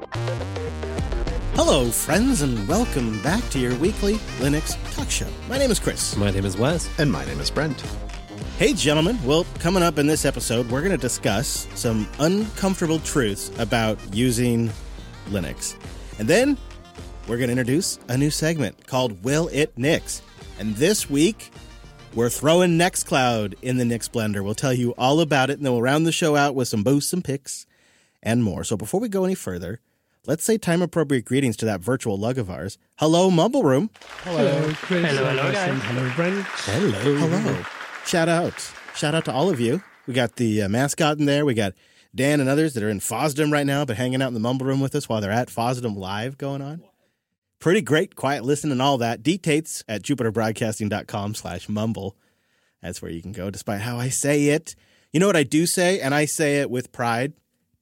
Hello, friends, and welcome back to your weekly Linux talk show. My name is Chris. My name is Wes. And my name is Brent. Hey, gentlemen. Well, coming up in this episode, we're going to discuss some uncomfortable truths about using Linux. And then we're going to introduce a new segment called Will It Nix? And this week, we're throwing Nextcloud in the Nix blender. We'll tell you all about it, and then we'll round the show out with some boosts, some picks, and more. So before we go any further, let's say time-appropriate greetings to that virtual lug of ours. Hello, Mumble Room. Hello, Chris. Hello, guys. Hello, Brent. Hello. Shout out to all of you. We got the mascot in there. We got Dan and others that are in FOSDEM right now, but hanging out in the Mumble Room with us while they're at FOSDEM Live going on. Pretty great, quiet listen and all that. Detates at jupiterbroadcasting.com/mumble. That's where you can go, despite how I say it. You know what I do say, and I say it with pride?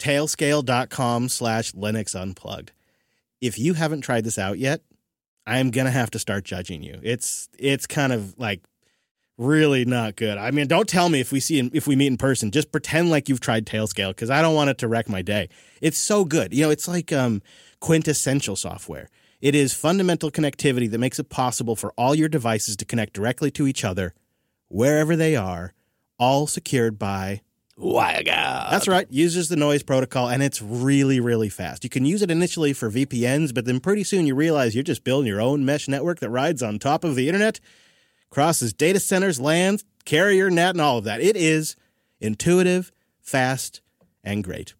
Tailscale.com/Linux Unplugged. If you haven't tried this out yet, I'm going to have to start judging you. It's kind of like really not good. I mean, don't tell me if we meet in person. Just pretend like you've tried Tailscale, because I don't want it to wreck my day. It's so good. You know, it's like quintessential software. It is fundamental connectivity that makes it possible for all your devices to connect directly to each other, wherever they are, all secured by WireGuard. That's right. Uses the noise protocol, and it's really, really fast. You can use it initially for VPNs, but then pretty soon you realize you're just building your own mesh network that rides on top of the internet, crosses data centers, LANs, carrier net, and all of that. It is intuitive, fast, and great.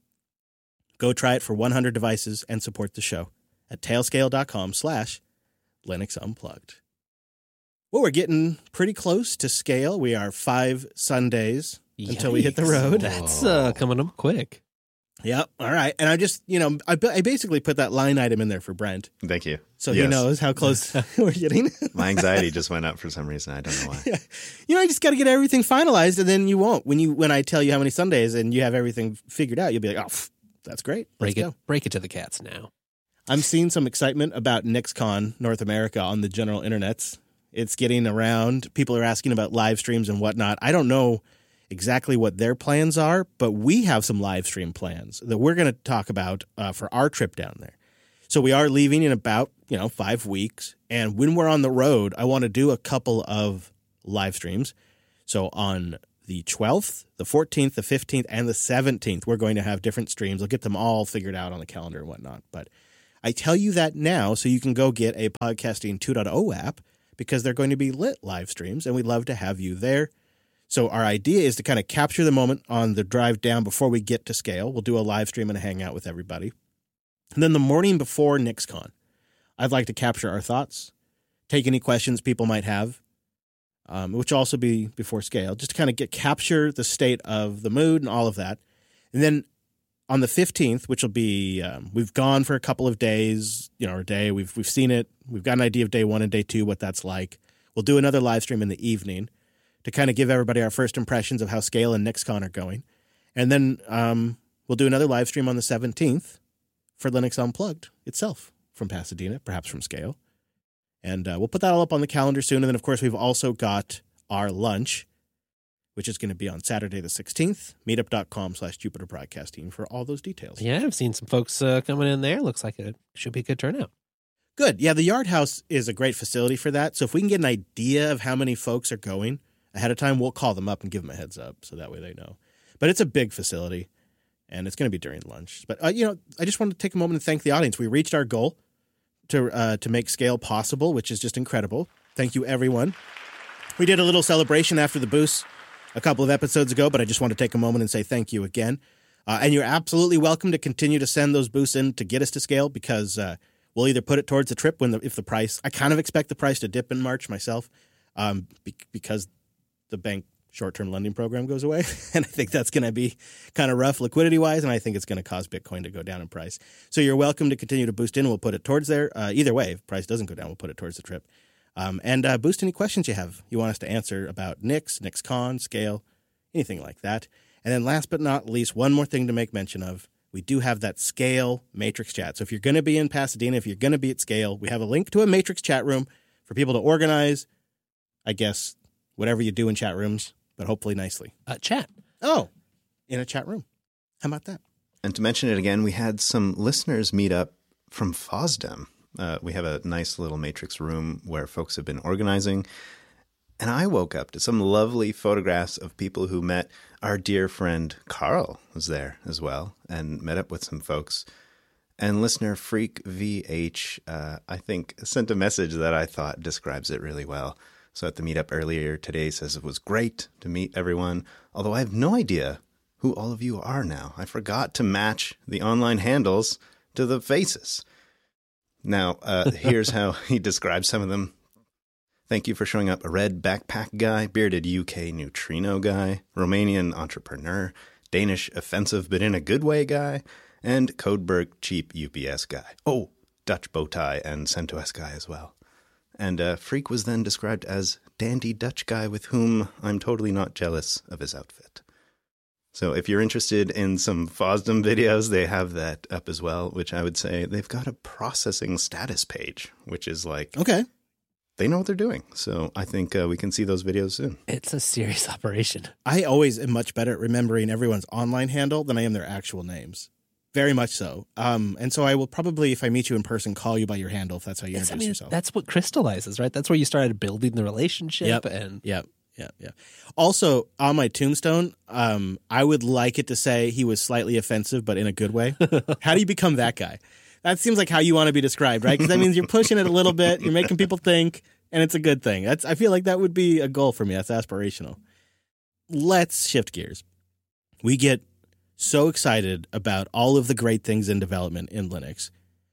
Go try it for 100 devices and support the show at tailscale.com/Linux Unplugged. Well, we're getting pretpretty close to scale. We are 5 Sundays until we hit the road. That's coming up quick. Yep. All right. And I just, I basically put that line item in there for Brent. Thank you. So he knows how close we're getting. My anxiety just went up for some reason. I don't know why. Yeah. I just got to get everything finalized, and then you won't. When I tell you how many Sundays and you have everything figured out, you'll be like, oh, that's great. Let's go. Break it to the cats now. I'm seeing some excitement about NixCon North America on the general internets. It's getting around. People are asking about live streams and whatnot. I don't know exactly what their plans are, but we have some live stream plans that we're going to talk about for our trip down there. So we are leaving in about 5 weeks, and when we're on the road, I want to do a couple of live streams. So on the 12th, the 14th, the 15th, and the 17th, we're going to have different streams. I'll get them all figured out on the calendar and whatnot. But I tell you that now so you can go get a Podcasting 2.0 app, because they're going to be lit live streams, and we'd love to have you there. So our idea is to kind of capture the moment on the drive down before we get to scale. We'll do a live stream and a hangout with everybody. And then the morning before NixCon, I'd like to capture our thoughts, take any questions people might have, which will also be before scale, just to kind of capture the state of the mood and all of that. And then on the 15th, which will be, we've gone for a couple of days, or a day, we've seen it. We've got an idea of day 1 and day 2, what that's like. We'll do another live stream in the evening to kind of give everybody our first impressions of how Scale and NixCon are going. And then we'll do another live stream on the 17th for Linux Unplugged itself from Pasadena, perhaps from Scale. And we'll put that all up on the calendar soon. And then, of course, we've also got our lunch, which is going to be on Saturday the 16th, meetup.com/Jupiter Broadcasting for all those details. Yeah, I've seen some folks coming in there. Looks like it should be a good turnout. Good. Yeah, the Yard House is a great facility for that. So if we can get an idea of how many folks are going ahead of time, we'll call them up and give them a heads up so that way they know. But it's a big facility, and it's going to be during lunch. But, I just wanted to take a moment and thank the audience. We reached our goal to make Scale possible, which is just incredible. Thank you, everyone. We did a little celebration after the boost a couple of episodes ago, but I just want to take a moment and say thank you again. And you're absolutely welcome to continue to send those boosts in to get us to scale, because we'll either put it towards the trip if the price, I kind of expect the price to dip in March myself, because the bank short-term lending program goes away. And I think that's going to be kind of rough liquidity-wise, and I think it's going to cause Bitcoin to go down in price. So you're welcome to continue to boost in. We'll put it towards there. Either way, if price doesn't go down, we'll put it towards the trip. And boost any questions you have you want us to answer about Nix, NixCon, Scale, anything like that. And then last but not least, one more thing to make mention of. We do have that Scale Matrix chat. So if you're going to be in Pasadena, if you're going to be at Scale, we have a link to a Matrix chat room for people to organize, I guess, whatever you do in chat rooms, but hopefully nicely. Chat. Oh, in a chat room. How about that? And to mention it again, we had some listeners meet up from FOSDEM. We have a nice little matrix room where folks have been organizing. And I woke up to some lovely photographs of people who met. Our dear friend Carl was there as well and met up with some folks. And listener Freak VH, I think, sent a message that I thought describes it really well. So at the meetup earlier today says it was great to meet everyone, although I have no idea who all of you are now. I forgot to match the online handles to the faces. Now, here's how he describes some of them. Thank you for showing up. A red backpack guy, bearded UK neutrino guy, Romanian entrepreneur, Danish offensive but in a good way guy, and Codeberg cheap UPS guy. Oh, Dutch bow tie and CentOS guy as well. And Freak was then described as dandy Dutch guy with whom I'm totally not jealous of his outfit. So if you're interested in some FOSDEM videos, they have that up as well, which I would say they've got a processing status page, which is like, Okay. they know what they're doing. So I think we can see those videos soon. It's a serious operation. I always am much better at remembering everyone's online handle than I am their actual names. Very much so. And so I will probably, if I meet you in person, call you by your handle if that's how you introduce yourself. That's what crystallizes, right? That's where you started building the relationship. Yep. Also, on my tombstone, I would like it to say he was slightly offensive, but in a good way. How do you become that guy? That seems like how you want to be described, right? Because that means you're pushing it a little bit, you're making people think, and it's a good thing. I feel like that would be a goal for me. That's aspirational. Let's shift gears. We get so excited about all of the great things in development in Linux.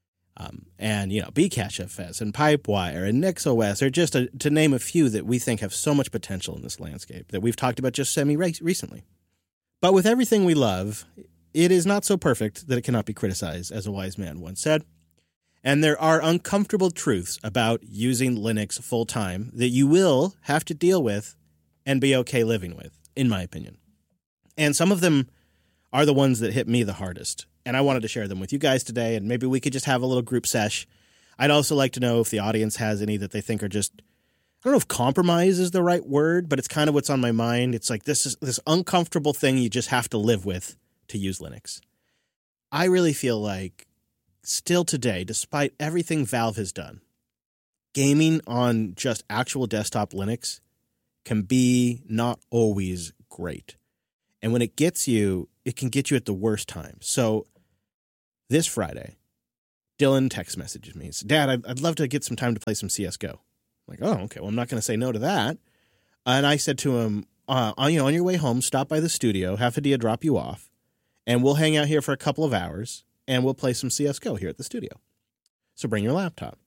And, Bcachefs and Pipewire and NixOS are just to name a few that we think have so much potential in this landscape that we've talked about just semi-recently. But with everything we love, it is not so perfect that it cannot be criticized, as a wise man once said. And there are uncomfortable truths about using Linux full-time that you will have to deal with and be okay living with, in my opinion. And some of them are the ones that hit me the hardest. And I wanted to share them with you guys today, and maybe we could just have a little group sesh. I'd also like to know if the audience has any that they think are just, I don't know if compromise is the right word, but it's kind of what's on my mind. It's like this uncomfortable thing you just have to live with to use Linux. I really feel like still today, despite everything Valve has done, gaming on just actual desktop Linux can be not always great. And when it gets you, it can get you at the worst time. So this Friday, Dylan text messages me. He said, Dad, I'd love to get some time to play some CSGO. I'm like, oh, okay. Well, I'm not going to say no to that. And I said to him, on your way home, stop by the studio, have Hadia drop you off, and we'll hang out here for a couple of hours, and we'll play some CSGO here at the studio. So bring your laptop.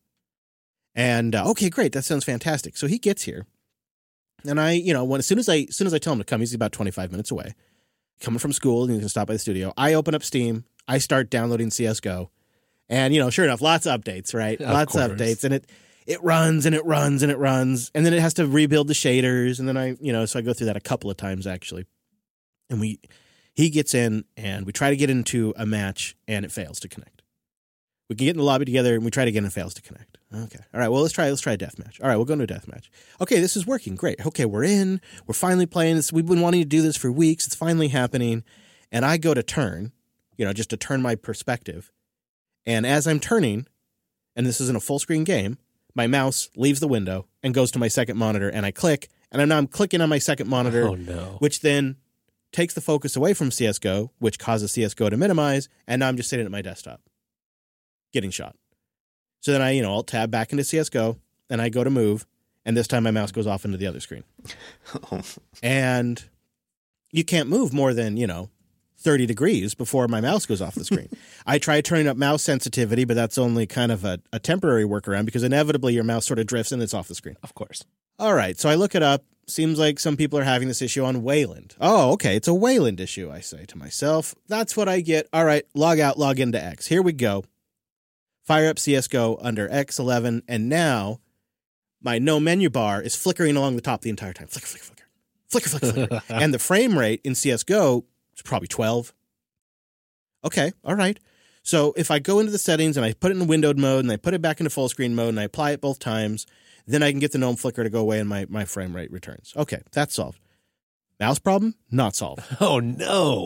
And, okay, great. That sounds fantastic. So he gets here. And as soon as I tell him to come, he's about 25 minutes away, coming from school, and he's going to stop by the studio. I open up Steam. I start downloading CSGO. And, sure enough, lots of updates, right? Lots of updates. And it runs and it runs and it runs. And then it has to rebuild the shaders. And then so I go through that a couple of times, actually. And he gets in, and we try to get into a match, and it fails to connect. We can get in the lobby together, and we try to get in, and it fails to connect. Okay. All right, well, let's try a deathmatch. All right, we'll go into a deathmatch. Okay, this is working. Great. Okay, we're in. We're finally playing this. We've been wanting to do this for weeks. It's finally happening. And I go to turn, just to turn my perspective. And as I'm turning, and this isn't a full screen game, my mouse leaves the window and goes to my second monitor, and I click, and I'm clicking on my second monitor, which then takes the focus away from CSGO, which causes CSGO to minimize, and now I'm just sitting at my desktop getting shot. So then I, Alt-Tab back into CSGO, and I go to move, and this time my mouse goes off into the other screen. And you can't move more than, 30 degrees before my mouse goes off the screen. I try turning up mouse sensitivity, but that's only kind of a temporary workaround because inevitably your mouse sort of drifts and it's off the screen. Of course. All right, so I look it up. Seems like some people are having this issue on Wayland. Oh, okay, it's a Wayland issue, I say to myself. That's what I get. All right, log out, log into X. Here we go. Fire up CSGO under X11, and now my no menu bar is flickering along the top the entire time. Flicker, flicker, flicker. Flicker, flicker, flicker. And the frame rate in CSGO is probably 12. Okay, all right. So if I go into the settings and I put it in windowed mode and I put it back into full screen mode and I apply it both times, then I can get the gnome flicker to go away and my frame rate returns. Okay, that's solved. Mouse problem? Not solved. Oh, no.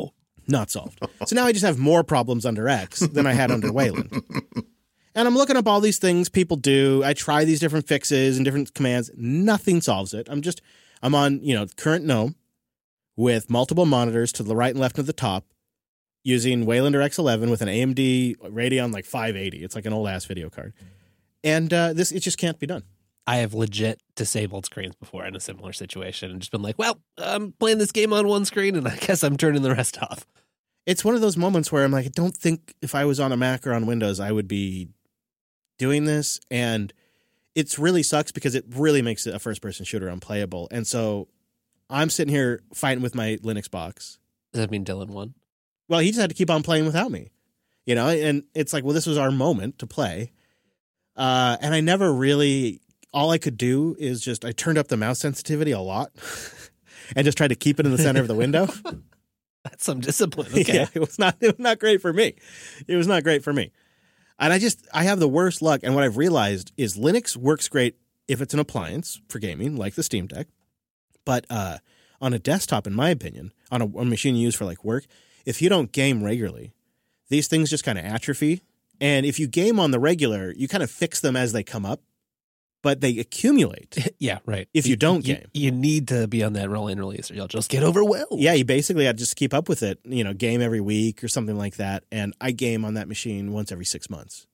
Not solved. So now I just have more problems under X than I had under Wayland. And I'm looking up all these things people do. I try these different fixes and different commands. Nothing solves it. I'm on, current GNOME with multiple monitors to the right and left of the top using Waylander X11 with an AMD Radeon 580. It's like an old ass video card. And it just can't be done. I have legit disabled screens before in a similar situation and just been like, well, I'm playing this game on one screen and I guess I'm turning the rest off. It's one of those moments where I'm like, I don't think if I was on a Mac or on Windows, I would be doing this. And it really sucks because it really makes a first-person shooter unplayable. And so I'm sitting here fighting with my Linux box. Does that mean Dylan won? Well, he just had to keep on playing without me, and it's like, well, this was our moment to play. And I never really... All I could do is I turned up the mouse sensitivity a lot and just tried to keep it in the center of the window. That's some discipline. Okay. Yeah, it was not great for me. It was not great for me. And I have the worst luck. And what I've realized is Linux works great if it's an appliance for gaming, like the Steam Deck. But on a desktop, in my opinion, on a machine you use for work, if you don't game regularly, these things just kind of atrophy. And if you game on the regular, you kind of fix them as they come up. But they accumulate. Yeah, right. If you don't game. You need to be on that roll and release or you'll just get overwhelmed. Yeah, you basically have to just keep up with it, game every week or something like that. And I game on that machine once every 6 months.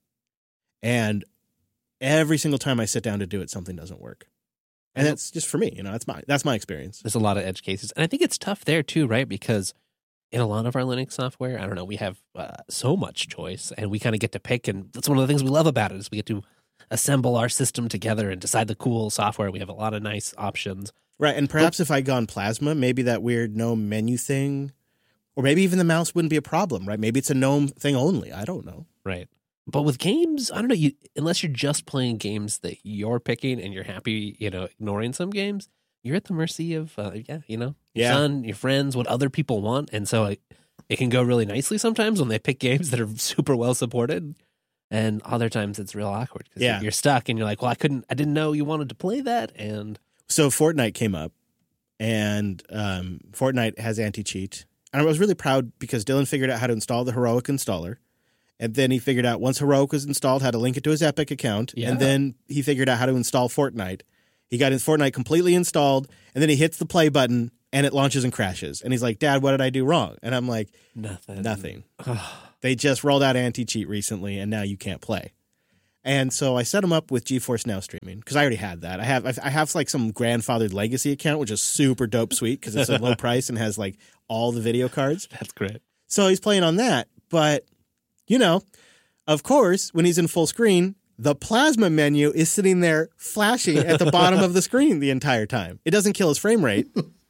And every single time I sit down to do it, something doesn't work. And that's just for me, that's my experience. There's a lot of edge cases. And I think it's tough there too, right? Because in a lot of our Linux software, I don't know, we have so much choice and we kind of get to pick. And that's one of the things we love about it is we get to assemble our system together and decide the cool software. We have a lot of nice options. Right, and perhaps if I gone Plasma, maybe that weird GNOME menu thing, or maybe even the mouse wouldn't be a problem, right? Maybe it's a GNOME thing only. I don't know. Right. But with games, I don't know, unless you're just playing games that you're picking and you're happy, ignoring some games, you're at the mercy of, your son, your friends, what other people want. And so it can go really nicely sometimes when they pick games that are super well supported. And other times it's real awkward because you're stuck and you're like, well, I didn't know you wanted to play that. And so Fortnite came up and Fortnite has anti-cheat. And I was really proud because Dylan figured out how to install the Heroic installer. And then he figured out once Heroic was installed, how to link it to his Epic account. Yeah. And then he figured out how to install Fortnite. He got his Fortnite completely installed and then he hits the play button and it launches and crashes. And he's like, Dad, what did I do wrong? And I'm like, Nothing. They just rolled out anti-cheat recently, and now you can't play. And so I set him up with GeForce Now streaming because I already had that. I have some grandfathered legacy account, which is super dope sweet because it's a low price and has all the video cards. That's great. So he's playing on that. But, of course, when he's in full screen, the Plasma menu is sitting there flashing at the bottom of the screen the entire time. It doesn't kill his frame rate,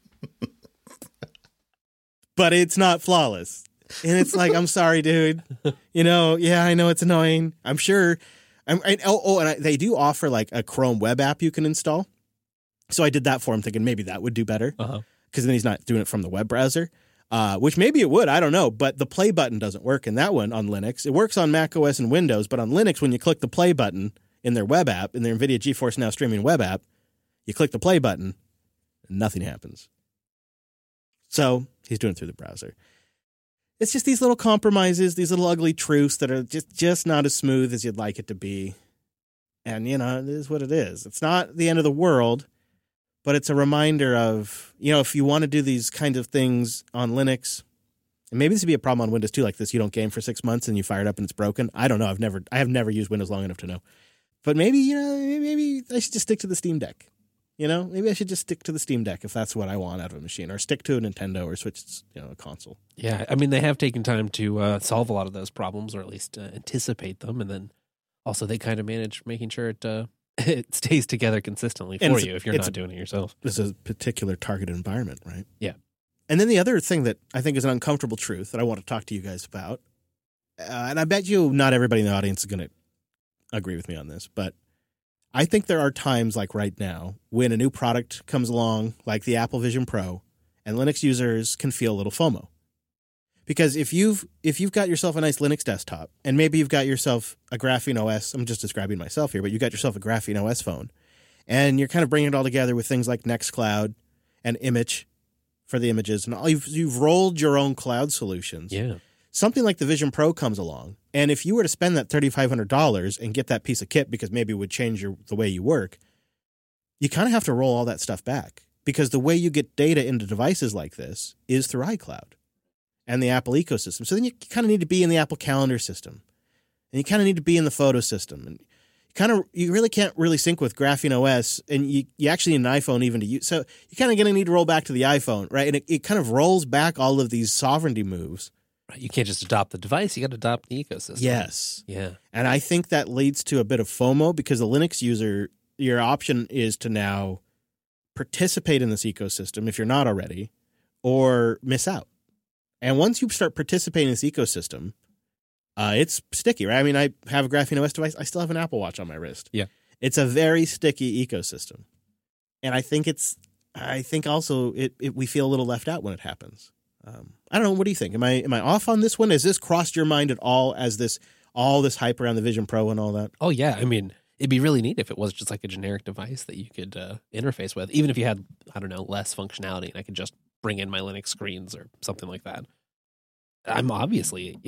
but it's not flawless. And it's like, I'm sorry, dude. Yeah, I know it's annoying. I'm sure. They do offer a Chrome web app you can install. So I did that for him thinking maybe that would do better. Because then he's not doing it from the web browser, which maybe it would. I don't know. But the play button doesn't work in that one on Linux. It works on Mac OS and Windows. But on Linux, when you click the play button in their web app, in their NVIDIA GeForce Now streaming web app, you click the play button and nothing happens. So he's doing it through the browser. It's just these little compromises, these little ugly truths that are just not as smooth as you'd like it to be. And, it is what it is. It's not the end of the world, but it's a reminder of, if you want to do these kinds of things on Linux, and maybe this would be a problem on Windows too, like this, you don't game for 6 months and you fire it up and it's broken. I don't know. I have never used Windows long enough to know. But maybe, maybe I should just stick to the Steam Deck. Maybe I should just stick to the Steam Deck if that's what I want out of a machine, or stick to a Nintendo or switch, a console. Yeah, I mean, they have taken time to solve a lot of those problems, or at least anticipate them, and then also they kind of manage making sure it stays together consistently for you if you're not doing it yourself. This is a particular targeted environment, right? Yeah. And then the other thing that I think is an uncomfortable truth that I want to talk to you guys about, and I bet you not everybody in the audience is going to agree with me on this, but I think there are times like right now when a new product comes along, like the Apple Vision Pro, and Linux users can feel a little FOMO. Because if you've got yourself a nice Linux desktop, and maybe you've got yourself a Graphene OS, I'm just describing myself here, but you got yourself a Graphene OS phone, and you're kind of bringing it all together with things like Nextcloud and Image for the images, and you've rolled your own cloud solutions. Yeah. Something like the Vision Pro comes along, and if you were to spend that $3,500 and get that piece of kit because maybe it would change the way you work, you kind of have to roll all that stuff back, because the way you get data into devices like this is through iCloud and the Apple ecosystem. So then you kind of need to be in the Apple Calendar system, and you kind of need to be in the photo system, and you really can't really sync with Graphene OS, and you actually need an iPhone even to use. So you're kind of going to need to roll back to the iPhone, right? And it kind of rolls back all of these sovereignty moves. You can't just adopt the device. You got to adopt the ecosystem. Yes. Yeah. And I think that leads to a bit of FOMO, because the Linux user, your option is to now participate in this ecosystem if you're not already, or miss out. And once you start participating in this ecosystem, it's sticky, right? I mean, I have a Graphene OS device. I still have an Apple Watch on my wrist. Yeah. It's a very sticky ecosystem. And I think also we feel a little left out when it happens. I don't know. What do you think? Am I off on this one? Has this crossed your mind at all as all this hype around the Vision Pro and all that? Oh, yeah. I mean, it'd be really neat if it was just like a generic device that you could interface with, even if you had, I don't know, less functionality, and I could just bring in my Linux screens or something like that. I'm obviously,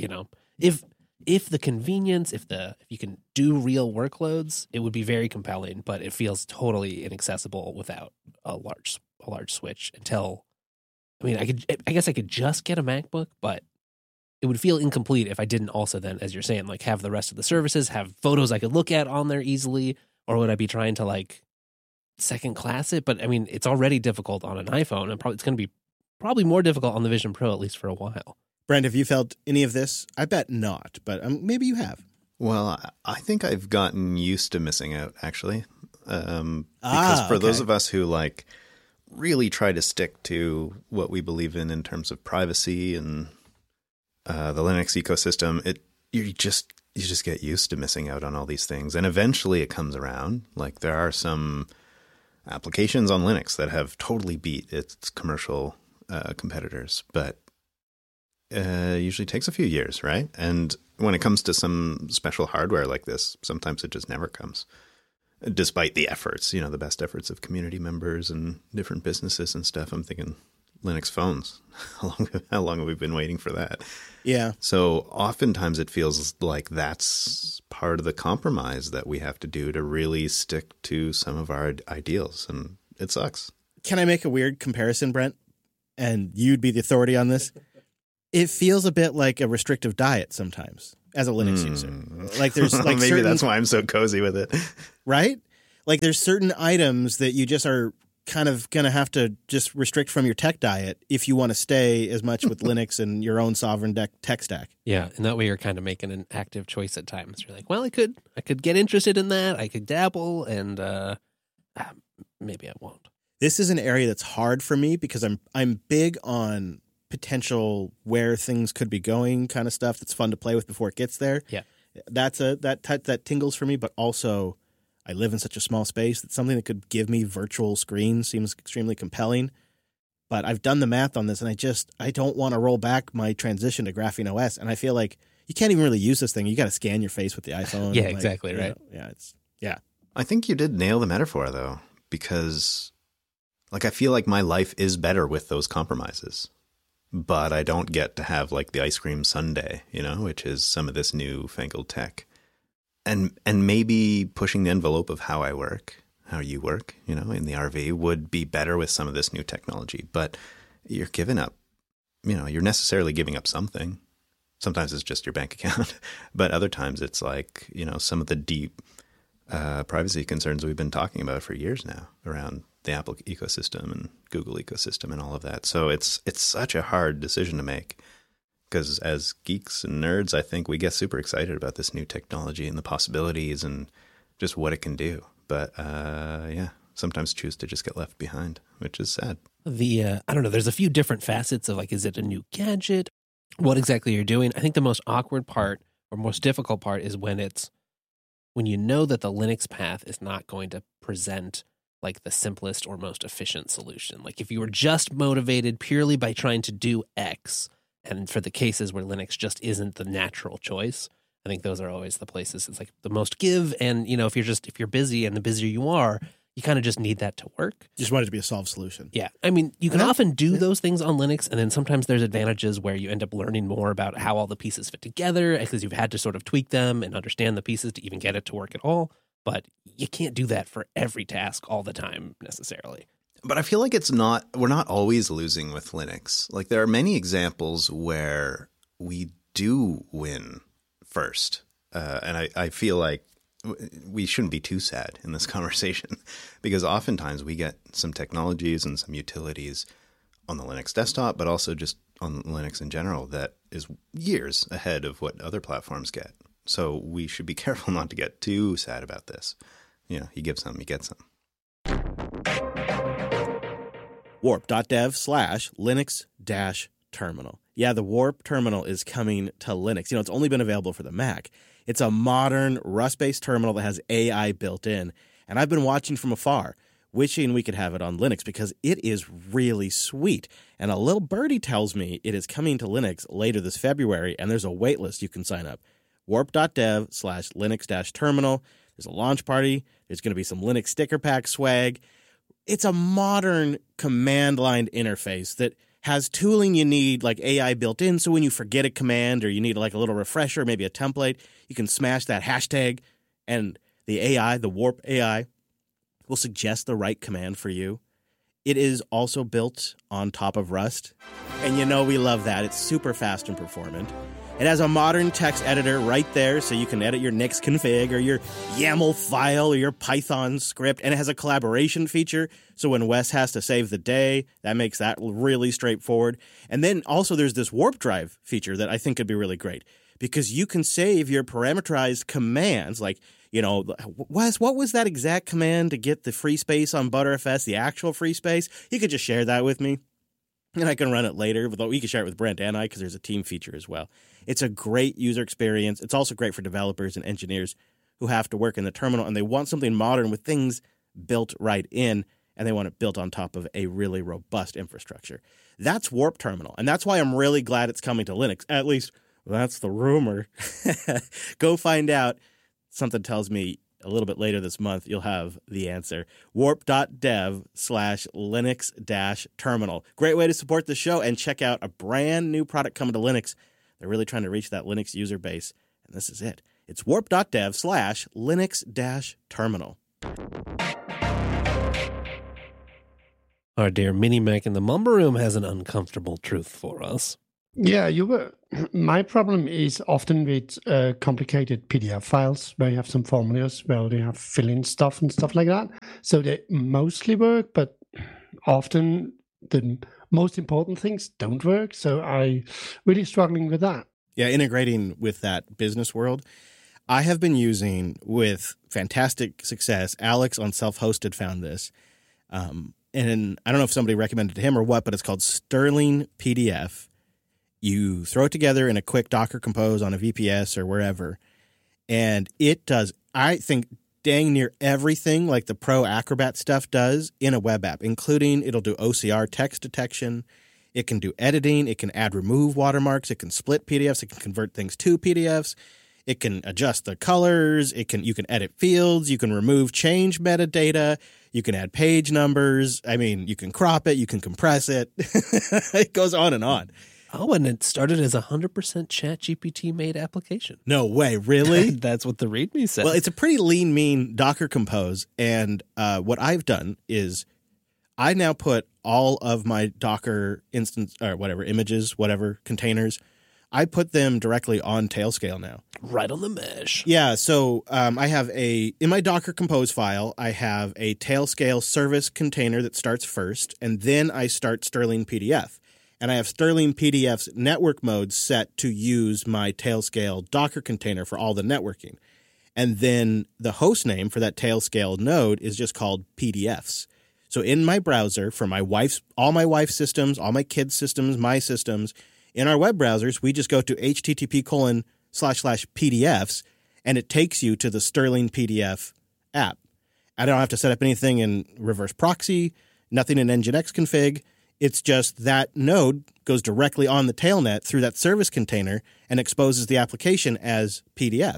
if the convenience, if you can do real workloads, it would be very compelling, but it feels totally inaccessible without a large switch until, I mean, I guess I could just get a MacBook, but it would feel incomplete if I didn't also then, as you're saying, like have the rest of the services, have photos I could look at on there easily, or would I be trying to like second class it? But I mean, it's already difficult on an iPhone, and it's going to be probably more difficult on the Vision Pro, at least for a while. Brent, have you felt any of this? I bet not, but maybe you have. Well, I think I've gotten used to missing out, actually. Because for those of us who like really try to stick to what we believe in terms of privacy and the Linux ecosystem, you just get used to missing out on all these things. And eventually it comes around. Like there are some applications on Linux that have totally beat its commercial competitors, but usually takes a few years, right? And when it comes to some special hardware like this, sometimes it just never comes, despite the efforts, the best efforts of community members and different businesses and stuff. I'm thinking Linux phones. How long have we been waiting for that? Yeah. So oftentimes it feels like that's part of the compromise that we have to do to really stick to some of our ideals, and it sucks. Can I make a weird comparison, Brent? And you'd be the authority on this. It feels a bit like a restrictive diet sometimes as a Linux user. Like there's like maybe that's why I'm so cozy with it. Right? Like there's certain items that you just are kind of going to have to just restrict from your tech diet if you want to stay as much with Linux and your own sovereign tech stack. Yeah, and that way you're kind of making an active choice at times. You're like, well, I could get interested in that. I could dabble, and maybe I won't. This is an area that's hard for me because I'm big on potential where things could be going kind of stuff that's fun to play with before it gets there. Yeah. That tingles for me, but also I live in such a small space that something that could give me virtual screens seems extremely compelling. But I've done the math on this, and I don't want to roll back my transition to Graphene OS, and I feel like you can't even really use this thing. You got to scan your face with the iPhone. Yeah, exactly, right. Yeah. I think you did nail the metaphor though, because like I feel like my life is better with those compromises. But I don't get to have like the ice cream sundae, which is some of this new fangled tech. And maybe pushing the envelope of how I work, how you work, in the RV would be better with some of this new technology. But you're giving up, you're necessarily giving up something. Sometimes it's just your bank account, but other times it's like, some of the deep privacy concerns we've been talking about for years now around the Apple ecosystem and Google ecosystem and all of that. So it's such a hard decision to make, because as geeks and nerds, I think we get super excited about this new technology and the possibilities and just what it can do. But sometimes choose to just get left behind, which is sad. I don't know, there's a few different facets of like, is it a new gadget? What exactly you're doing? I think the most awkward part or most difficult part is when you know that the Linux path is not going to present like the simplest or most efficient solution. Like if you were just motivated purely by trying to do X, and for the cases where Linux just isn't the natural choice, I think those are always the places it's like the most give. And, if you're busy, and the busier you are, you kind of just need that to work. Just want it to be a solved solution. Yeah. I mean, you can often do those things on Linux, and then sometimes there's advantages where you end up learning more about how all the pieces fit together because you've had to sort of tweak them and understand the pieces to even get it to work at all. But you can't do that for every task all the time necessarily. But I feel like we're not always losing with Linux. Like there are many examples where we do win first. And I feel like we shouldn't be too sad in this conversation because oftentimes we get some technologies and some utilities on the Linux desktop, but also just on Linux in general that is years ahead of what other platforms get. So we should be careful not to get too sad about this. You know, you give some, you get some. Warp.dev/Linux-terminal. Yeah, the Warp terminal is coming to Linux. You know, it's only been available for the Mac. It's a modern Rust-based terminal that has AI built in. And I've been watching from afar, wishing we could have it on Linux because it is really sweet. And a little birdie tells me it is coming to Linux later this February, and there's a wait list you can sign up. Warp.dev/Linux-terminal. There's a launch party. There's going to be some Linux sticker pack swag. It's a modern command line interface that has tooling you need, like AI built in, so when you forget a command or you need like a little refresher, maybe a template, you can smash that hashtag, and the AI, the Warp AI, will suggest the right command for you. It is also built on top of Rust, and you know we love that. It's super fast and performant. It has a modern text editor right there, so you can edit your Nix config or your YAML file or your Python script. And it has a collaboration feature, so when Wes has to save the day, that makes that really straightforward. And then also there's this Warp Drive feature that I think could be really great, because you can save your parameterized commands, like, you know, Wes, what was that exact command to get the free space on Btrfs, the actual free space? You could just share that with me, and I can run it later. We can share it with Brent and I, because there's a team feature as well. It's a great user experience. It's also great for developers and engineers who have to work in the terminal, and they want something modern with things built right in, and they want it built on top of a really robust infrastructure. That's Warp Terminal, and that's why I'm really glad it's coming to Linux. At least that's the rumor. Go find out. Something tells me a little bit later this month you'll have the answer. Warp.dev/Linux-terminal. Great way to support the show and check out a brand new product coming to Linux. They're really trying to reach that Linux user base, and this is it. It's warp.dev/Linux-terminal. Our dear Mini-Mac in the Mumble Room has an uncomfortable truth for us. Yeah, my problem is often with complicated PDF files where you have some formulas where they have fill-in stuff and stuff like that. So they mostly work, but often the most important things don't work. So I'm really struggling with that. Yeah, integrating with that business world. I have been using, with fantastic success, Alex on Self-Hosted found this. And I don't know if somebody recommended it to him or what, but it's called Sterling PDF. You throw it together in a quick Docker Compose on a VPS or wherever, and it does, I think, dang near everything like the Pro Acrobat stuff does in a web app, including it'll do OCR text detection. It can do editing. It can add remove watermarks. It can split PDFs. It can convert things to PDFs. It can adjust the colors. You can edit fields. You can remove change metadata. You can add page numbers. I mean, you can crop it. You can compress it. It goes on and on. Oh, and it started as a 100% ChatGPT made application. No way, really? That's what the README said. Well, it's a pretty lean, mean Docker Compose, and what I've done is I now put all of my Docker instance or whatever images, whatever containers, I put them directly on Tailscale now. Right on the mesh. Yeah, so I have in my Docker Compose file, I have a Tailscale service container that starts first, and then I start Sterling PDF. And I have Sterling PDF's network mode set to use my Tailscale Docker container for all the networking. And then the host name for that Tailscale node is just called PDFs. So in my browser, for all my wife's systems, all my kids' systems, my systems, in our web browsers, we just go to http://PDFs, and it takes you to the Sterling PDF app. I don't have to set up anything in reverse proxy, nothing in Nginx config. It's just that node goes directly on the tailnet through that service container and exposes the application as PDFs.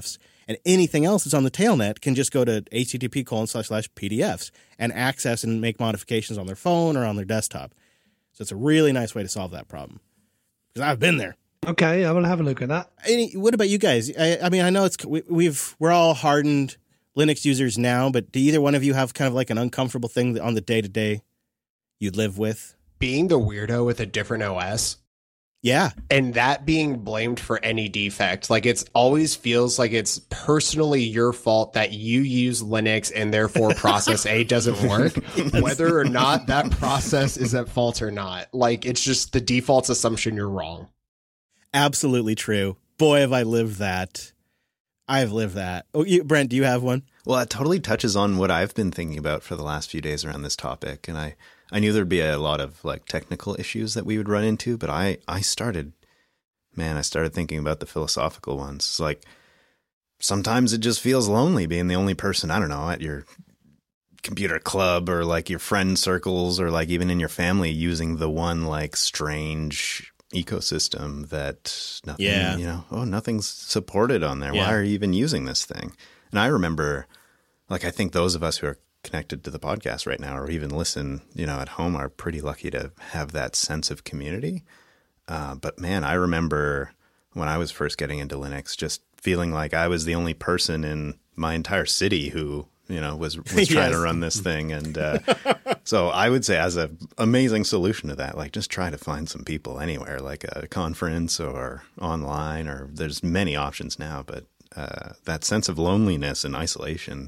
And anything else that's on the tailnet can just go to http://PDFs and access and make modifications on their phone or on their desktop. So it's a really nice way to solve that problem. Because I've been there. Okay, I will have a look at that. What about you guys? I mean, I know we're all hardened Linux users now, but do either one of you have kind of like an uncomfortable thing on the day-to-day you live with? Being the weirdo with a different OS. Yeah. And that being blamed for any defect. Like, it's always feels like it's personally your fault that you use Linux and therefore process A doesn't work, whether or not that process is at fault or not. Like, it's just the default assumption you're wrong. Absolutely true. Boy, have I lived that. I've lived that. Oh, Brent, do you have one? Well, it totally touches on what I've been thinking about for the last few days around this topic. And I knew there'd be a lot of like technical issues that we would run into, but I started thinking about the philosophical ones. It's like sometimes it just feels lonely being the only person, I don't know, at your computer club or like your friend circles or like even in your family using the one like strange ecosystem that nothing, nothing's supported on there. Yeah. Why are you even using this thing? And I remember, like, I think those of us who are connected to the podcast right now or even listen, at home are pretty lucky to have that sense of community. But man, I remember when I was first getting into Linux, just feeling like I was the only person in my entire city who, was trying to run this thing. And so I would say as an amazing solution to that, like just try to find some people anywhere, like a conference or online, or there's many options now, but that sense of loneliness and isolation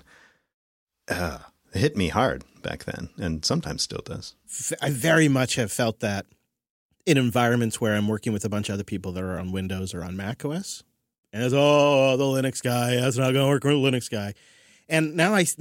hit me hard back then and sometimes still does. I very much have felt that in environments where I'm working with a bunch of other people that are on Windows or on Mac OS. And it's, the Linux guy, that's not going to work with the Linux guy. And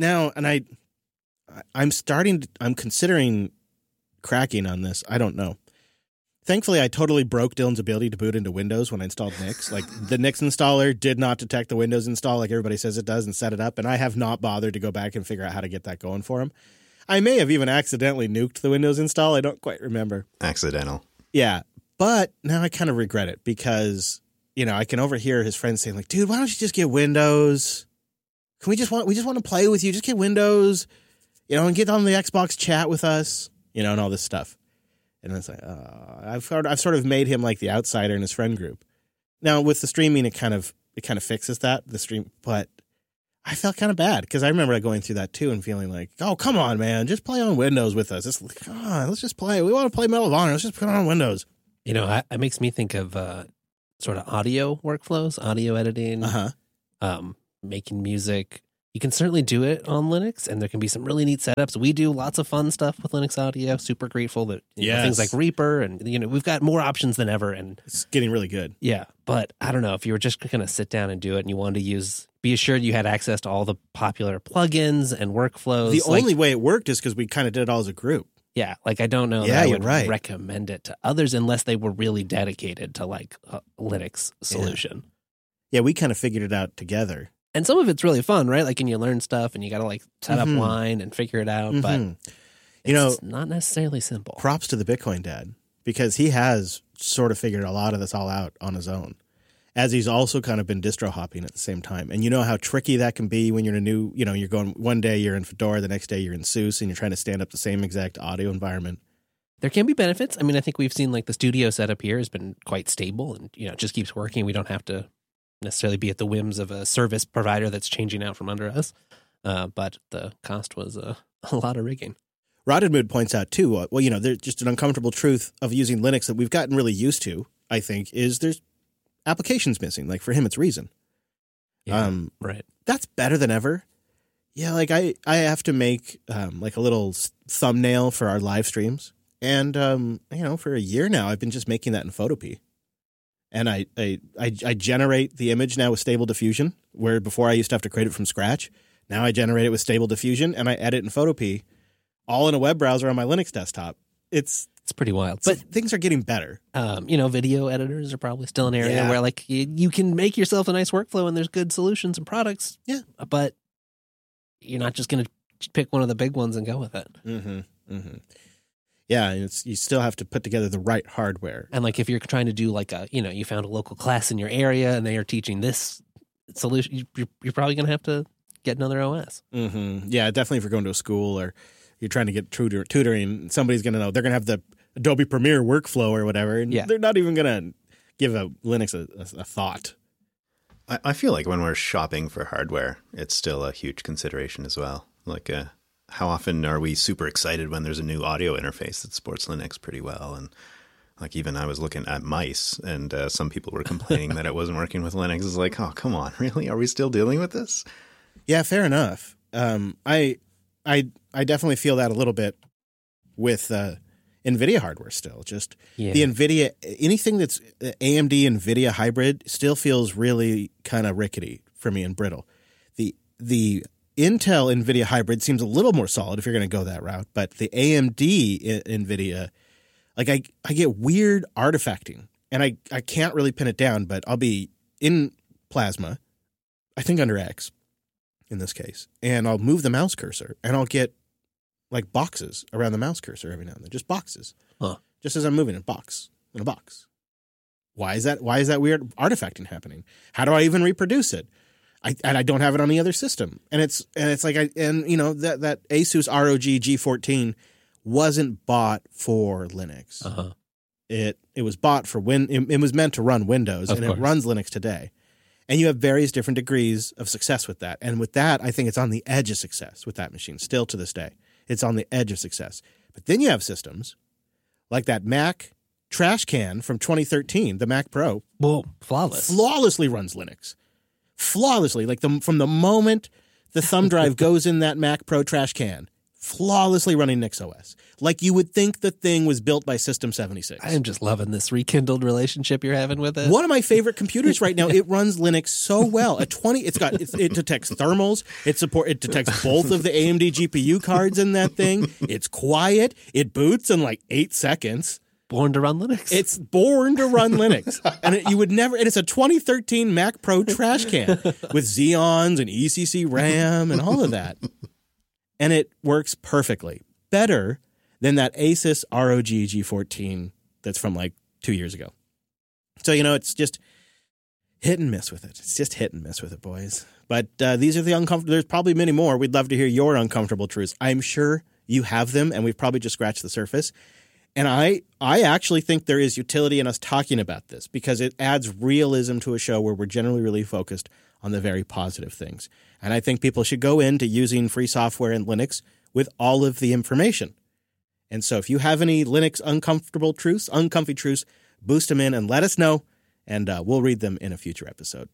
I'm considering cracking on this. I don't know. Thankfully, I totally broke Dylan's ability to boot into Windows when I installed Nix. Like, the Nix installer did not detect the Windows install like everybody says it does and set it up, and I have not bothered to go back and figure out how to get that going for him. I may have even accidentally nuked the Windows install. I don't quite remember. Accidental. Yeah, but now I kind of regret it because, I can overhear his friends saying, like, dude, why don't you just get Windows? We just want to play with you. Just get Windows, and get on the Xbox chat with us, and all this stuff. And it's like, I've sort of made him like the outsider in his friend group. Now with the streaming, it kind of fixes that, the stream. But I felt kind of bad because I remember going through that too and feeling like, oh, come on, man, just play on Windows with us. It's like, come on, let's just play. We want to play Medal of Honor. Let's just put it on Windows. It makes me think of sort of audio workflows, audio editing, making music. You can certainly do it on Linux, and there can be some really neat setups. We do lots of fun stuff with Linux audio. Super grateful that things like Reaper, and we've got more options than ever, and it's getting really good. Yeah, but I don't know if you were just going to sit down and do it, and you wanted to be assured you had access to all the popular plugins and workflows. The only way it worked is because we kind of did it all as a group. Yeah, like I don't know that I would recommend it to others unless they were really dedicated to like a Linux solution. Yeah, we kind of figured it out together. And some of it's really fun, right? Like, and you learn stuff and you got to like set up line and figure it out. But it's not necessarily simple. Props to the Bitcoin dad because he has sort of figured a lot of this all out on his own, as he's also kind of been distro hopping at the same time. And you know how tricky that can be when you're in a new, you're going one day you're in Fedora, the next day you're in SUSE, and you're trying to stand up the same exact audio environment. There can be benefits. I mean, I think we've seen like the studio setup here has been quite stable and, it just keeps working. We don't have to necessarily be at the whims of a service provider that's changing out from under us. But the cost was a lot of rigging. Rotted Mood points out too, there's just an uncomfortable truth of using Linux that we've gotten really used to, I think, is there's applications missing. Like for him, it's Reason. Yeah, right. That's better than ever. Yeah, like I have to make like a little thumbnail for our live streams. And, for a year now, I've been just making that in Photopea. And I generate the image now with Stable Diffusion, where before I used to have to create it from scratch. Now I generate it with Stable Diffusion, and I edit in Photopea, all in a web browser on my Linux desktop. It's pretty wild. But things are getting better. Video editors are probably still an area where like you can make yourself a nice workflow, and there's good solutions and products. Yeah, but you're not just going to pick one of the big ones and go with it. Mm-hmm. Mm-hmm. Yeah, you still have to put together the right hardware. And like if you're trying to do like you found a local class in your area and they are teaching this solution. You're probably going to have to get another OS. Mm-hmm. Yeah, definitely if you're going to a school or you're trying to get tutoring, somebody's going to know. They're going to have the Adobe Premiere workflow or whatever, and they're not even going to give a Linux a thought. I feel like when we're shopping for hardware, it's still a huge consideration as well. Like, how often are we super excited when there's a new audio interface that supports Linux pretty well? And like, even I was looking at mice, and some people were complaining that it wasn't working with Linux. It's like, oh, come on, really? Are we still dealing with this? Yeah, fair enough. I definitely feel that a little bit with NVIDIA hardware still. Just the NVIDIA, anything that's AMD NVIDIA hybrid still feels really kind of rickety for me and brittle. The Intel NVIDIA hybrid seems a little more solid if you're going to go that route, but the AMD NVIDIA, like I get weird artifacting, and I can't really pin it down, but I'll be in Plasma, I think under X in this case, and I'll move the mouse cursor, and I'll get like boxes around the mouse cursor every now and then, just boxes, just as I'm moving in a box. Why is that weird artifacting happening? How do I even reproduce it? I don't have it on the other system, and it's like that Asus ROG G14 wasn't bought for Linux. It was bought for it was meant to run Windows, and it runs Linux today. And you have various different degrees of success with that. And with that, I think it's on the edge of success with that machine, still to this day. It's on the edge of success. But then you have systems like that Mac trash can from 2013, the Mac Pro. Well, flawlessly runs Linux. Flawlessly. Like from the moment the thumb drive goes in that Mac Pro trash can, flawlessly running NixOS. Like you would think the thing was built by System 76. I am just loving this rekindled relationship you're having with it. One of my favorite computers right now. It runs Linux so well. It detects thermals. It detects both of the AMD GPU cards in that thing. It's quiet. It boots in like 8 seconds. Born to run Linux. It's born to run Linux. And it's a 2013 Mac Pro trash can with Xeons and ECC RAM and all of that. And it works perfectly. Better than that Asus ROG G14 that's from like 2 years ago. So, it's just hit and miss with it. It's just hit and miss with it, boys. But these are the uncomfortable. There's probably many more. We'd love to hear your uncomfortable truths. I'm sure you have them, and we've probably just scratched the surface. And I actually think there is utility in us talking about this because it adds realism to a show where we're generally really focused on the very positive things. And I think people should go into using free software and Linux with all of the information. And so if you have any Linux uncomfy truths, boost them in and let us know, and we'll read them in a future episode.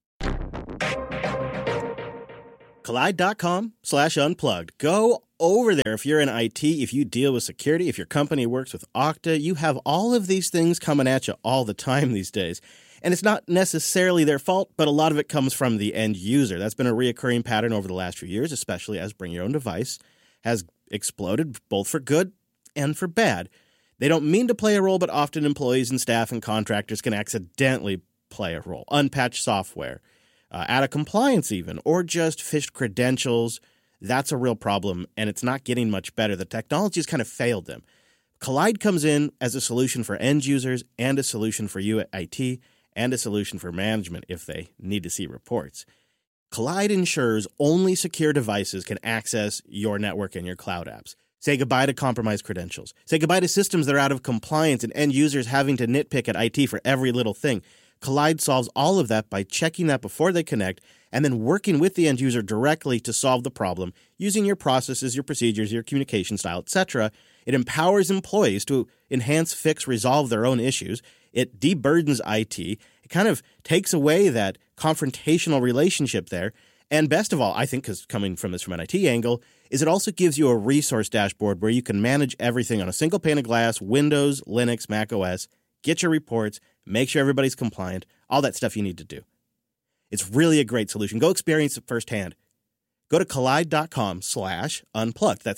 Kolide.com/unplugged. Go over there if you're in IT, if you deal with security, if your company works with Okta. You have all of these things coming at you all the time these days. And it's not necessarily their fault, but a lot of it comes from the end user. That's been a reoccurring pattern over the last few years, especially as Bring Your Own Device has exploded both for good and for bad. They don't mean to play a role, but often employees and staff and contractors can accidentally play a role. Unpatched software, out of compliance even, or just phished credentials. That's a real problem, and it's not getting much better. The technology has kind of failed them. Kolide comes in as a solution for end users and a solution for you at IT and a solution for management if they need to see reports. Kolide ensures only secure devices can access your network and your cloud apps. Say goodbye to compromised credentials. Say goodbye to systems that are out of compliance and end users having to nitpick at IT for every little thing. Kolide solves all of that by checking that before they connect and then working with the end user directly to solve the problem using your processes, your procedures, your communication style, etc. It empowers employees to enhance, fix, resolve their own issues. It deburdens IT. It kind of takes away that confrontational relationship there. And best of all, I think, because coming from an IT angle, is it also gives you a resource dashboard where you can manage everything on a single pane of glass, Windows, Linux, Mac OS, get your reports, make sure everybody's compliant, all that stuff you need to do. It's really a great solution. Go experience it firsthand. Go to kolide.com/unplugged. That's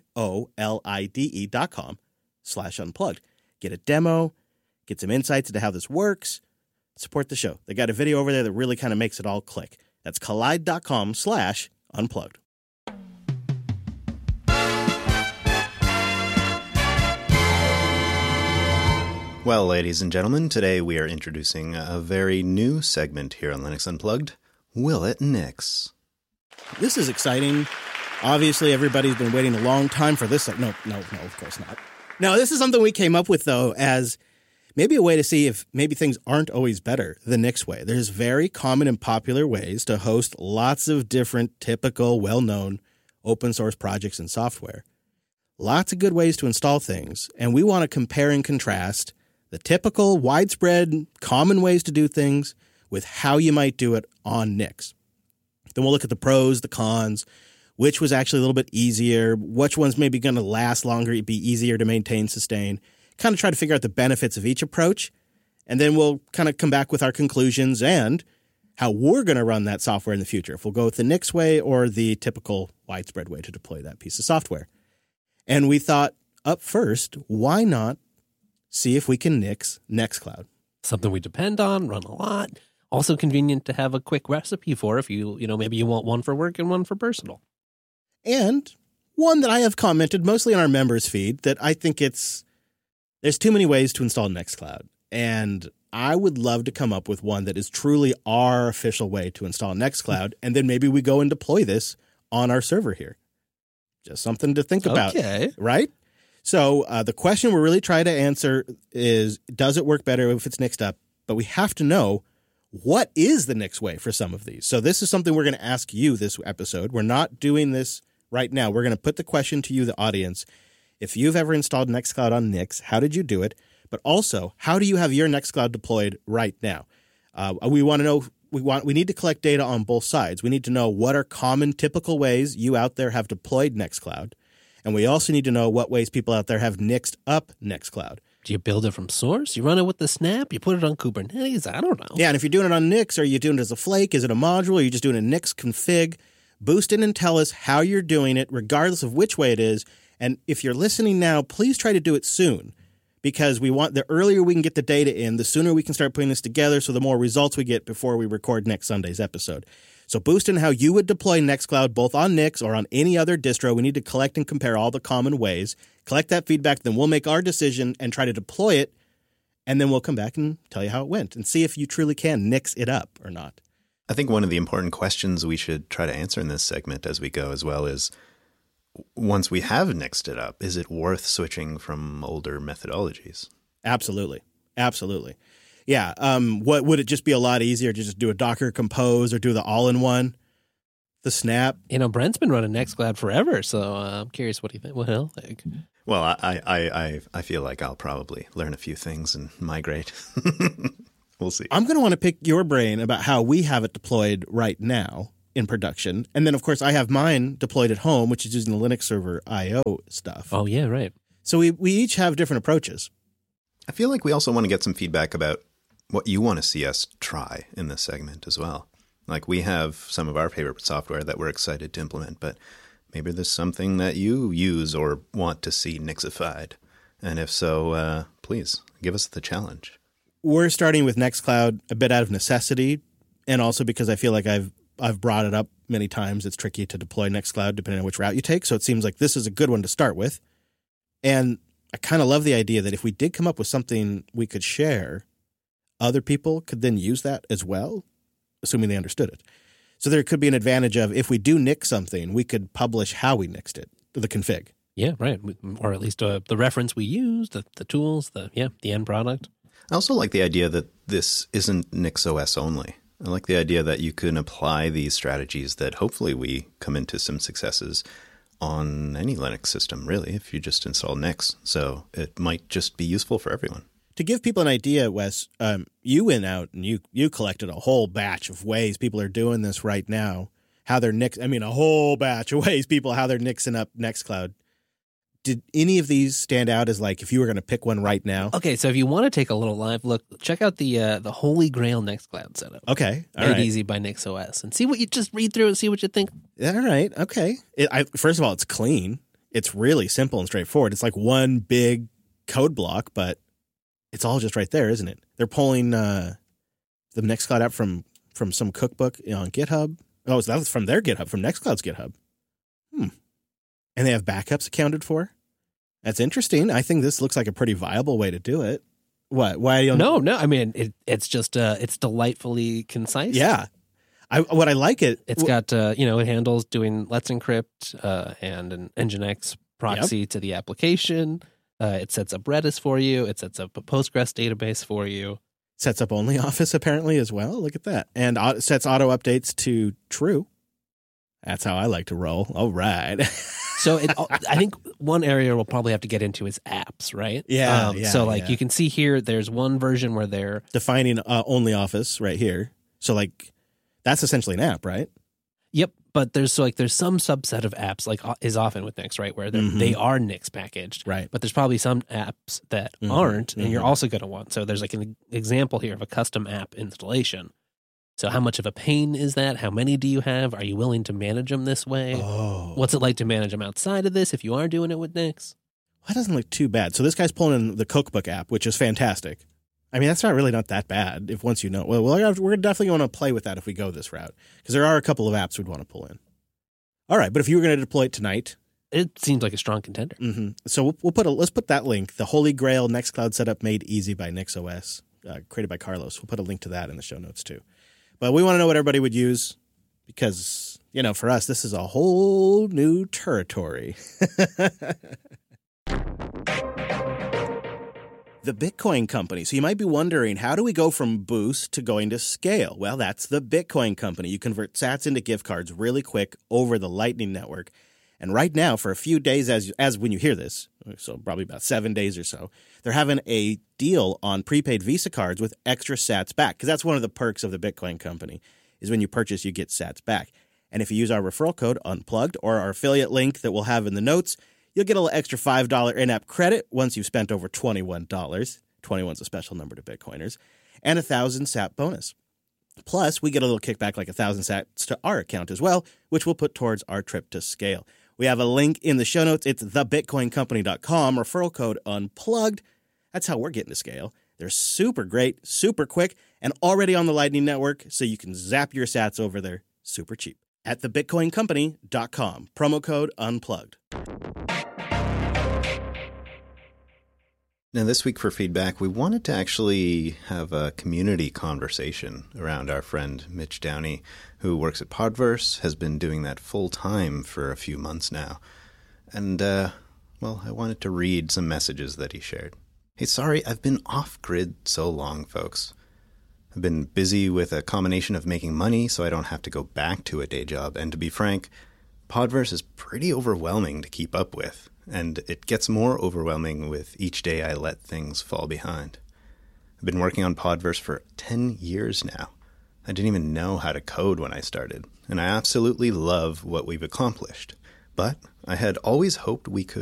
KOLIDE.com/unplugged. Get a demo, get some insights into how this works, support the show. They got a video over there that really kind of makes it all click. That's kolide.com/unplugged. Well, ladies and gentlemen, today we are introducing a very new segment here on Linux Unplugged. Will it nix? This is exciting. Obviously, everybody's been waiting a long time for this. No, of course not. No, this is something we came up with, though, as maybe a way to see if maybe things aren't always better the Nix way. There's very common and popular ways to host lots of different, typical, well-known open source projects and software. Lots of good ways to install things, and we want to compare and contrast the typical, widespread, common ways to do things with how you might do it on Nix. Then we'll look at the pros, the cons, which was actually a little bit easier, which one's maybe going to last longer, be easier to maintain, sustain, kind of try to figure out the benefits of each approach, and then we'll kind of come back with our conclusions and how we're going to run that software in the future, if we'll go with the Nix way or the typical widespread way to deploy that piece of software. And we thought, up first, why not see if we can nix Nextcloud? Something we depend on, run a lot. Also convenient to have a quick recipe for if maybe you want one for work and one for personal. And one that I have commented mostly on our members feed that I think there's too many ways to install Nextcloud. And I would love to come up with one that is truly our official way to install Nextcloud. And then maybe we go and deploy this on our server here. Just something to think about, right? So the question we're really trying to answer is, does it work better if it's nixed up? But we have to know, what is the Nix way for some of these? So this is something we're going to ask you this episode. We're not doing this right now. We're going to put the question to you, the audience. If you've ever installed Nextcloud on Nix, how did you do it? But also, how do you have your Nextcloud deployed right now? We want to know. We need to collect data on both sides. We need to know what are common, typical ways you out there have deployed Nextcloud. And we also need to know what ways people out there have nixed up Nextcloud. Do you build it from source? You run it with the snap? You put it on Kubernetes? I don't know. Yeah, and if you're doing it on Nix, are you doing it as a flake? Is it a module? Are you just doing a Nix config? Boost in and tell us how you're doing it, regardless of which way it is. And if you're listening now, please try to do it soon, because we want the earlier we can get the data in, the sooner we can start putting this together, so the more results we get before we record next Sunday's episode. So boost in how you would deploy Nextcloud, both on Nix or on any other distro. We need to collect and compare all the common ways, collect that feedback, then we'll make our decision and try to deploy it, and then we'll come back and tell you how it went and see if you truly can Nix it up or not. I think one of the important questions we should try to answer in this segment as we go as well is, once we have nixed it up, is it worth switching from older methodologies? Absolutely. Yeah. What would it just be a lot easier to just do a Docker Compose or do the all-in-one, the snap? Brent's been running Nextcloud forever, so I'm curious what he'll think. Well, I feel like I'll probably learn a few things and migrate. We'll see. I'm going to want to pick your brain about how we have it deployed right now in production. And then, of course, I have mine deployed at home, which is using the Linux server IO stuff. Oh, yeah, right. So we each have different approaches. I feel like we also want to get some feedback about what you want to see us try in this segment as well. Like, we have some of our favorite software that we're excited to implement, but maybe there's something that you use or want to see Nixified. And if so, please give us the challenge. We're starting with Nextcloud a bit out of necessity, and also because I feel like I've brought it up many times. It's tricky to deploy Nextcloud depending on which route you take, so it seems like this is a good one to start with. And I kind of love the idea that if we did come up with something we could share, other people could then use that as well, assuming they understood it. So there could be an advantage of, if we do nix something, we could publish how we nixed it, the config. Yeah, right. Or at least the reference we used, the tools, the end product. I also like the idea that this isn't NixOS only. I like the idea that you can apply these strategies that hopefully we come into some successes on any Linux system, really, if you just install Nix. So it might just be useful for everyone. To give people an idea, Wes, you went out and you collected a whole batch of ways people are doing this right now. How they're a whole batch of ways how they're nixing up Nextcloud. Did any of these stand out as, like, if you were going to pick one right now? Okay, so if you want to take a little live look, check out the Holy Grail Nextcloud setup. Okay, all Made right. easy by NixOS, and see what you just read through and see what you think. All right, okay. First of all, it's clean. It's really simple and straightforward. It's like one big code block, but it's all just right there, isn't it? They're pulling the Nextcloud app from some cookbook on GitHub. Oh, so that was from their GitHub, from Nextcloud's GitHub. And they have backups accounted for? That's interesting. I think this looks like a pretty viable way to do it. What? Why? No. I mean, it's just it's delightfully concise. Yeah. What I like it's got, it handles doing Let's Encrypt and an Nginx proxy to the application. It sets up Redis for you. It sets up a Postgres database for you. Sets up OnlyOffice apparently as well. Look at that. And sets auto updates to true. That's how I like to roll. All right. So I think one area we'll probably have to get into is apps, right? Yeah. You can see here, there's one version where they're defining OnlyOffice right here. So that's essentially an app, right? Yep. But there's some subset of apps, like is often with Nix, right, where they are Nix packaged. Right. But there's probably some apps that aren't, and you're also going to want. So there's an example here of a custom app installation. So how much of a pain is that? How many do you have? Are you willing to manage them this way? Oh. What's it like to manage them outside of this if you are doing it with Nix? Well, that doesn't look too bad. So this guy's pulling in the Cookbook app, which is fantastic. I mean, that's not that bad if once you know. Well, we're definitely going to play with that if we go this route because there are a couple of apps we'd want to pull in. All right, but if you were going to deploy it tonight, it seems like a strong contender. Mm-hmm. So let's put that link, the Holy Grail Nextcloud setup made easy by NixOS, created by Carlos. We'll put a link to that in the show notes too. But we want to know what everybody would use because, for us, this is a whole new territory. The Bitcoin Company. So you might be wondering, how do we go from Boost to going to Scale? Well, that's the Bitcoin Company. You convert sats into gift cards really quick over the Lightning Network. And right now, for a few days, as when you hear this, so probably about 7 days or so, they're having a deal on prepaid Visa cards with extra sats back. Because that's one of the perks of the Bitcoin Company, is when you purchase, you get sats back. And if you use our referral code, Unplugged, or our affiliate link that we'll have in the notes, you'll get a little extra $5 in-app credit once you've spent over $21. 21's a special number to Bitcoiners. And 1,000 sat bonus. Plus, we get a little kickback like 1,000 sats to our account as well, which we'll put towards our trip to Scale. We have a link in the show notes. It's thebitcoincompany.com, referral code Unplugged. That's how we're getting to Scale. They're super great, super quick, and already on the Lightning Network, so you can zap your sats over there super cheap. At thebitcoincompany.com, promo code Unplugged. Now, this week for feedback, we wanted to actually have a community conversation around our friend Mitch Downey, who works at Podverse, has been doing that full time for a few months now. And, I wanted to read some messages that he shared. Hey, sorry, I've been off-grid so long, folks. I've been busy with a combination of making money so I don't have to go back to a day job. And to be frank, Podverse is pretty overwhelming to keep up with. And it gets more overwhelming with each day I let things fall behind. I've been working on Podverse for 10 years now. I didn't even know how to code when I started, and I absolutely love what we've accomplished. But I had always hoped we could